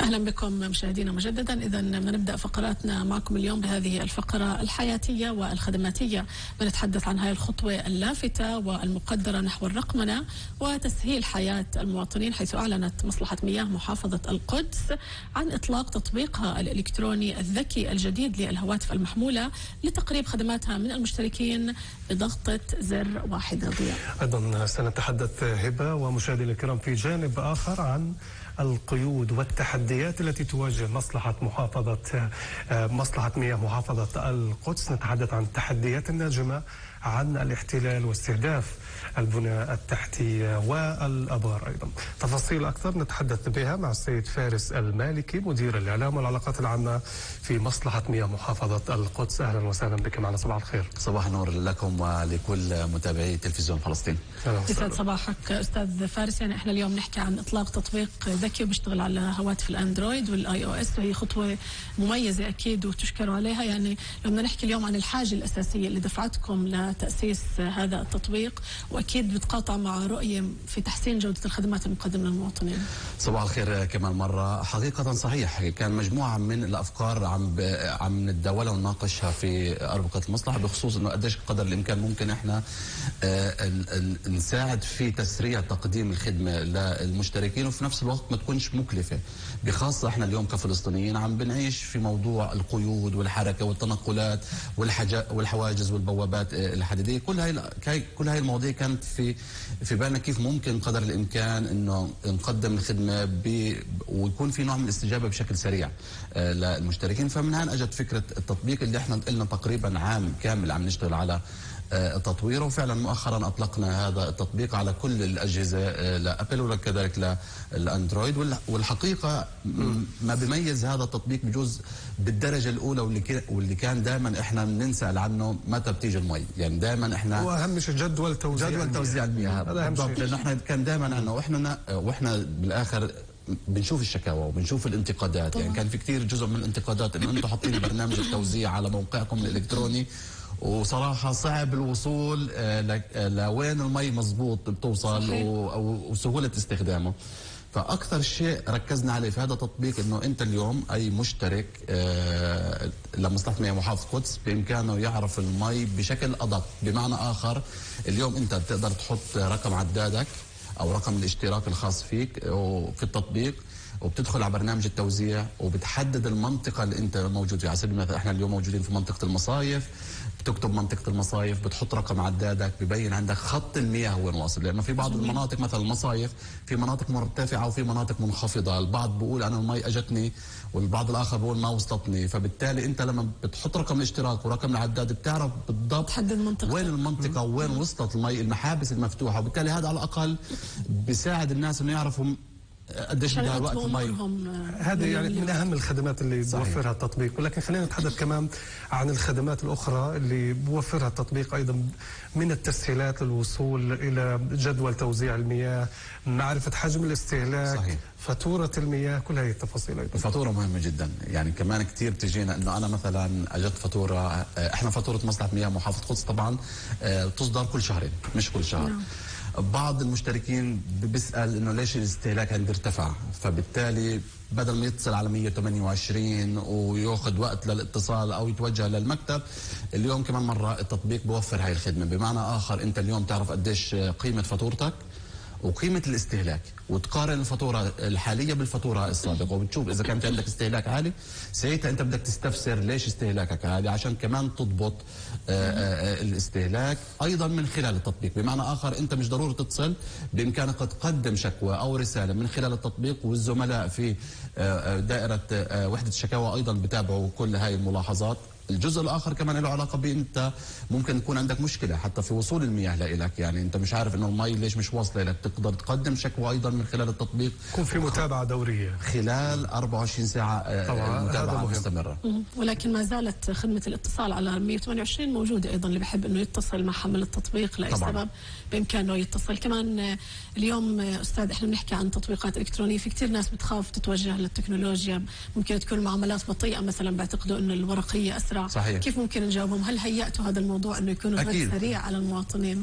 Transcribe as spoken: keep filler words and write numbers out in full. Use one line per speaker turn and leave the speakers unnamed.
أهلا بكم مشاهدينا مجددا. إذا بنبدأ فقراتنا معكم اليوم بهذه الفقرة الحياتية والخدماتية. بنتحدث عن هذه الخطوة اللافتة والمقدرة نحو الرقمنة وتسهيل حياة المواطنين، حيث أعلنت مصلحة مياه محافظة القدس عن إطلاق تطبيقها الإلكتروني الذكي الجديد للهواتف المحمولة لتقريب خدماتها من المشتركين بضغطة زر واحدة. ضياء،
أيضا سنتحدث هبة ومشاهدينا الكرام في جانب آخر عن القيود والتحديات التي تواجه مصلحة محافظة مصلحة مياه محافظة القدس. نتحدث عن التحديات الناجمة عن الاحتلال واستهداف البنى التحتية والآبار. أيضا تفاصيل أكثر نتحدث بها مع السيد فارس المالكي، مدير الإعلام والعلاقات العامة في مصلحة مياه محافظة القدس. أهلا وسهلا بك معنا، صباح الخير.
صباح النور لكم ولكل متابعي تلفزيون فلسطين.
يسعد صباحك أستاذ فارس. يعني احنا اليوم نحكي عن إطلاق تطبيق ذكي وبيشتغل على هواتف الأندرويد والآي أو إس، وهي خطوة مميزة أكيد وتشكروا عليها. يعني لما نحكي اليوم عن الحاجة الأساسية اللي دفعتكم لتأسيس هذا التطبيق، وأكيد بتقاطع مع رؤية في تحسين جودة الخدمات المقدمة للمواطنين.
صباح الخير كمان مرة. حقيقة صحيح، كان مجموعة من الأفكار عم عم نتداولها ونناقشها في أربقة المصلحة بخصوص إنه قديش قدر الإمكان ممكن إحنا نساعد في تسريع تقديم الخدمة للمشتركين وفي نفس الوقت ما تكونش مكلفة، بخاصة إحنا اليوم كفلسطينيين عم بنعيش في موضوع القيود والحركة والتنقلات والحواجز والبوابات الحديدية. كل هاي كل هاي المواضيع كانت في في بالنا كيف ممكن قدر الامكان انه نقدم الخدمه ب ويكون في نوع من الاستجابه بشكل سريع آه للمشتركين. فمن هون اجت فكره التطبيق اللي احنا لنا تقريبا عام كامل عم نشتغل على آه تطويره، وفعلا مؤخرا اطلقنا هذا التطبيق على كل الاجهزه آه لابل وكذلك للاندرويد. والحقيقه ما بيميز هذا التطبيق بجوز بالدرجه الاولى واللي واللي كان دائما احنا بننسال عنه متى بتيجي المي. يعني دائما احنا
واهم شيء جدول توزيع
جدول توزيع المياه بالضبط، لانه احنا كان دائما عندنا واحنا واحنا بالاخر بنشوف الشكاوى وبنشوف الانتقادات. يعني كان في كثير جزء من الانتقادات انه انتم حاطين برنامج التوزيع على موقعكم الالكتروني وصراحه صعب الوصول لوين المي مضبوط بتوصل وسهوله استخدامه. فاكثر شيء ركزنا عليه في هذا التطبيق انه انت اليوم اي مشترك آه لمصلحه مياه محافظه القدس بامكانه يعرف المي بشكل ادق. بمعنى اخر، اليوم انت بتقدر تحط رقم عدادك او رقم الاشتراك الخاص فيك في التطبيق، وبتدخل على برنامج التوزيع وبتحدد المنطقه اللي انت موجود فيها. على سبيل المثال احنا اليوم موجودين في منطقه المصايف، بتكتب منطقه المصايف، بتحط رقم عدادك، ببين عندك خط المياه وين واصل. لانه في بعض المناطق مثلا المصايف في مناطق مرتفعه وفي مناطق منخفضه، البعض بيقول انا المي اجتني والبعض الاخر بيقول ما وصلتني. فبالتالي انت لما بتحط رقم الاشتراك ورقم العداد بتعرف بالضبط
تحدد منطقة
وين المنطقه وين وصلت المي، المحابس المفتوحه، وبالتالي هذا على الاقل بيساعد الناس انه يعرفوا قديش بدها وقت المي.
هذه يعني من اهم الخدمات اللي صحيح. بوفرها التطبيق. ولكن خلينا نتحدث كمان عن الخدمات الاخرى اللي بوفرها التطبيق ايضا، من التسهيلات للوصول الى جدول توزيع المياه، معرفه حجم الاستهلاك، صحيح. فاتوره المياه، كل هذه التفاصيل ايضا.
الفاتوره مهمه جدا. يعني كمان كثير بتجينا انه انا مثلا اجت فاتوره، احنا فاتوره مصلحه مياه محافظه القدس طبعا تصدر كل شهرين مش كل شهر. نعم. بعض المشتركين بيسأل انه ليش الاستهلاك عندي ارتفع، فبالتالي بدل ما يتصل على مية وثمانية وعشرين وياخذ وقت للاتصال او يتوجه للمكتب، اليوم كمان مره التطبيق بوفر هاي الخدمه. بمعنى اخر انت اليوم تعرف قديش قيمه فاتورتك وقيمه الاستهلاك، وتقارن الفاتوره الحاليه بالفاتوره السابقه، وبتشوف اذا كانت عندك استهلاك عالي ساعتها انت بدك تستفسر ليش استهلاكك عالي عشان كمان تضبط آآ آآ الاستهلاك ايضا من خلال التطبيق. بمعنى اخر انت مش ضروري تتصل، بامكانك تقدم شكوى او رساله من خلال التطبيق، والزملاء في دائره وحده الشكاوى ايضا بتابعوا كل هاي الملاحظات. الجزء الاخر كمان له علاقه بانت ممكن يكون عندك مشكله حتى في وصول المياه لك، يعني انت مش عارف انه المي ليش مش واصله لك، تقدر تقدم شكوى ايضا من خلال التطبيق.
يكون في متابعه دوريه
خلال أربعة وعشرين ساعه طبعا متابعه مستمره.
ولكن ما زالت خدمه الاتصال على مية وثمانية وعشرين موجوده ايضا، اللي بحب انه يتصل مع حمل التطبيق لاي سبب بامكانه يتصل. كمان اليوم استاذ احنا بنحكي عن تطبيقات الكترونيه، في كثير ناس بتخاف تتوجه للتكنولوجيا، ممكن تكون المعاملات بطيئه مثلا، بيعتقدوا انه الورقيه اسرع.
صحيح.
كيف ممكن نجاوبهم؟ هل هيأتوا هذا الموضوع انه يكون الرد سريع على المواطنين؟